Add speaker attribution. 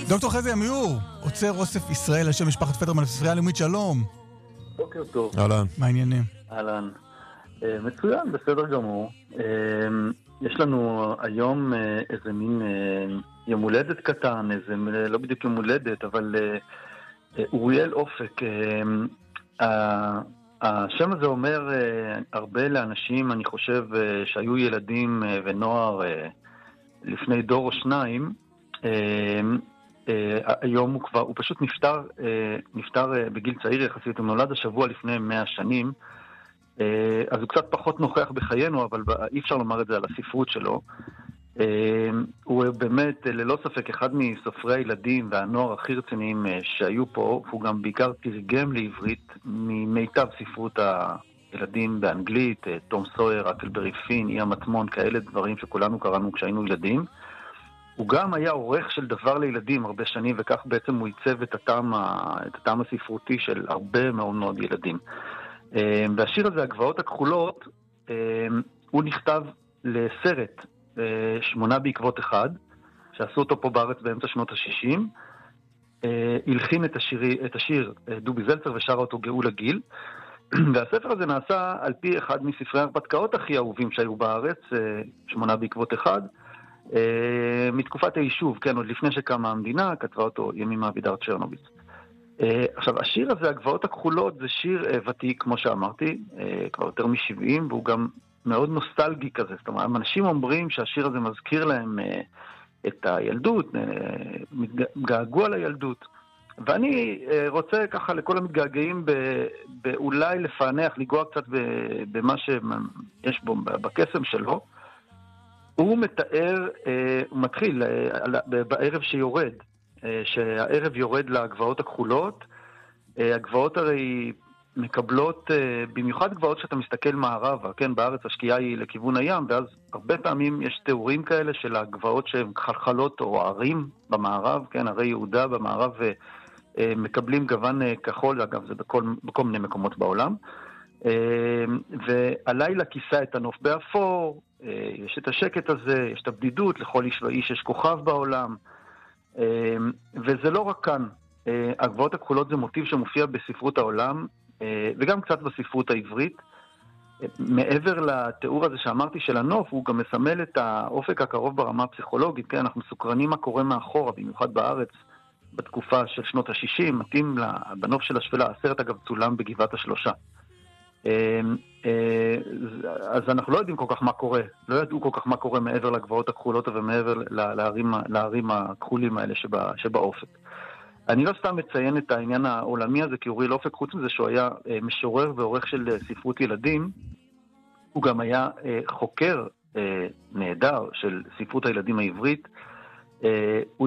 Speaker 1: דוקטור חזי עמיור, עוצר אוסף ישראל על שם משפחת פטרמן בספרייה הלאומית, שלום.
Speaker 2: בוקר טוב.
Speaker 3: אהלן.
Speaker 1: מה העניינים?
Speaker 2: אהלן. מצוין, בסדר גמור. יש לנו היום איזה מין יום הולדת קטן, איזה לא בדיוק יום הולדת, אבל אוריאל אופק. השם הזה אומר הרבה לאנשים, אני חושב, שהיו ילדים ונוער לפני דור או שניים. היום הוא פשוט נפטר בגיל צעיר יחסית, הוא נולד השבוע לפני 100 שנים, אז הוא קצת פחות נוכח בחיינו, אבל אי אפשר לומר את זה על הספרות שלו. הוא באמת ללא ספק אחד מסופרי הילדים והנוער הכי רציניים שהיו פה. הוא גם בעיקר תרגם לעברית ממיטב ספרות הילדים באנגלית, תום סויר, אקלברי פין, אי המטמון, כאלה דברים שכולנו קראנו כשהיינו ילדים. הוא גם היה עורך של דבר לילדים הרבה שנים, וכך בעצם הוא ייצב את הטעם הספרותי של הרבה מאוד מאוד ילדים. והשיר הזה, הגבעות הכחולות, הוא נכתב לסרט 8 בעקבות 1, שעשו אותו פה בארץ באמצע שנות ה-60. הלחין את השיר דובי זלצר ושר אותו גאולה גיל. והספר הזה נעשה על פי אחד מספרי ההרפתקאות הכי אהובים שהיו בארץ, 8 בעקבות 1, מתקופת היישוב, כן, עוד לפני שקמה המדינה, כתבה אותו ימימה אבידר צ'רנוביץ. עכשיו, השיר הזה, הגבעות הכחולות, זה שיר ותיק, כמו שאמרתי, כבר יותר מ-70, והוא גם מאוד נוסטלגי כזה. זאת אומרת, אנשים אומרים שהשיר הזה מזכיר להם את הילדות, געגוע לילדות. ואני רוצה ככה לכל המתגעגעים באולי לפענח, לגוע קצת במה שיש בו, בקסם שלו. הוא מתאר, הוא מתחיל בערב שיורד, שהערב יורד לגבעות הכחולות. הגבעות הרי מקבלות, במיוחד גבעות שאתה מסתכל מערבה, כן, בארץ השקיעה היא לכיוון הים, ואז הרבה פעמים יש תיאורים כאלה של הגבעות שהן חלחלות או ערים במערב, כן, הרי יהודה במערב מקבלים גוון כחול, אגב זה בכל מיני מקומות בעולם. והלילה כיסה את הנוף באפור, יש את השקט הזה, יש את הבדידות, לכל איש ואיש יש כוכב בעולם. וזה לא רק כאן. הגבעות הכחולות זה מוטיב שמופיע בספרות העולם, וגם קצת בספרות העברית. מעבר לתיאור הזה שאמרתי של הנוף, הוא גם מסמל את האופק הקרוב ברמה הפסיכולוגית. כן, אנחנו סוקרנים מה קורה מאחורה, במיוחד בארץ, בתקופה של שנות ה-60, מתאים בנוף של השפלה. הסרט אגב צולם בגבעת השלושה. אז אנחנו לא יודעים כל כך מה קורה, לא ידעו כל כך מה קורה מעבר לגבעות הכחולות ומעבר לערים הכחולים האלה שבאופק. אני לא סתם מציין את העניין העולמי הזה, כי אוריאל אופק, חוץ מזה שהוא היה משורר ועורך של ספרות ילדים, הוא גם היה חוקר נהדר של ספרות הילדים העברית. הוא